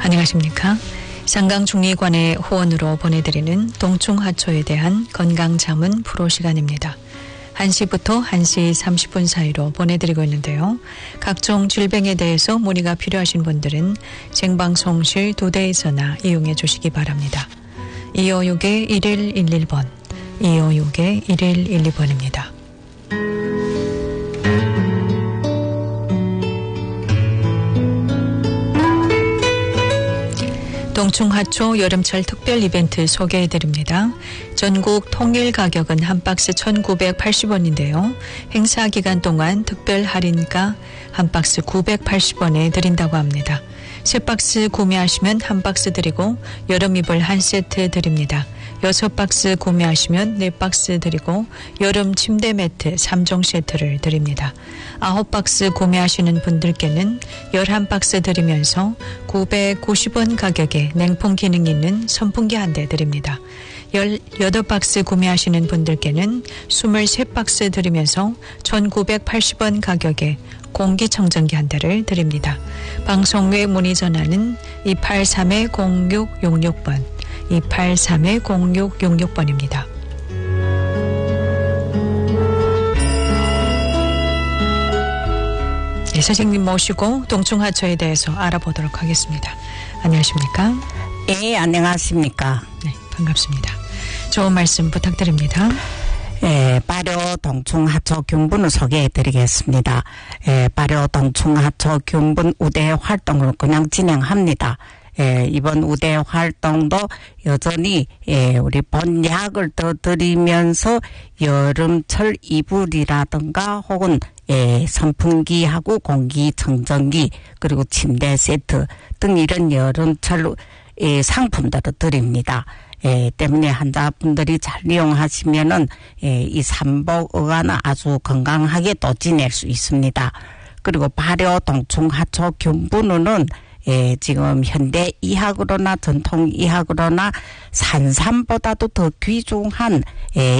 안녕하십니까. 상강중리관의 후원으로 보내드리는 동충하초에 대한 건강자문 프로 시간입니다. 1시부터 1시 30분 사이로 보내드리고 있는데요. 각종 질병에 대해서 문의가 필요하신 분들은 생방송실 2대에서나 이용해 주시기 바랍니다. 256-1111번, 256-1112번입니다. 동충하초 여름철 특별 이벤트 소개해드립니다. 전국 통일 가격은 한 박스 1,980원인데요. 행사 기간 동안 특별 할인가 한 박스 980원에 드린다고 합니다. 세 박스 구매하시면 한 박스 드리고 여름 이불 한 세트 드립니다. 6박스 구매하시면 4박스 드리고 여름 침대 매트 3종 세트를 드립니다. 9박스 구매하시는 분들께는 11박스 드리면서 990원 가격에 냉풍 기능 있는 선풍기 한 대 드립니다. 18박스 구매하시는 분들께는 23박스 드리면서 1,980원 가격에 공기청정기 한 대를 드립니다. 방송 외 문의 전화는 283-0666번, 283-0666번입니다. 네, 선생님 모시고 동충하초에 대해서 알아보도록 하겠습니다. 안녕하십니까? 예, 안녕하십니까? 네, 반갑습니다. 좋은 말씀 부탁드립니다. 예, 발효 동충하초 균분을 소개해드리겠습니다. 예, 발효 동충하초 균분 우대 활동을 그냥 진행합니다. 예, 이번 우대 활동도 여전히 우리 본 약을 더 드리면서 여름철 이불이라든가 혹은 선풍기하고 공기청정기 그리고 침대 세트 등 이런 여름철 상품들을 드립니다. 때문에 환자분들이 잘 이용하시면은 이 삼복어가는 아주 건강하게 또 지낼 수 있습니다. 그리고 발효 동충하초 균분은 지금 현대 의학으로나 전통 의학으로나 산삼보다도 더 귀중한